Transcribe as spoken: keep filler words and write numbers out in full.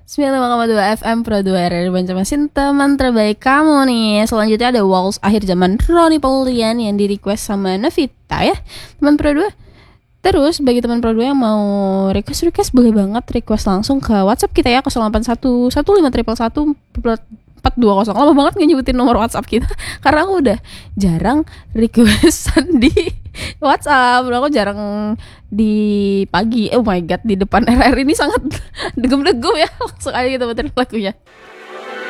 sembilan puluh lima koma dua F M Pro dua R R Banjarmasin, teman terbaik kamu nih. Selanjutnya ada Waltz Akhir Zaman Ronnie Paulian yang di request sama Navita ya, teman Pro dua. Terus bagi teman Pro dua yang mau request-request boleh banget request langsung ke WhatsApp kita ya, nol delapan satu satu lima satu satu empat dua nol. Lama banget gak nyebutin nomor WhatsApp kita karena aku udah jarang requestan di WhatsApp. Aku jarang di pagi. Oh my god, di depan R R ini sangat degem-degem ya. Langsung aja kita puterin lagunya.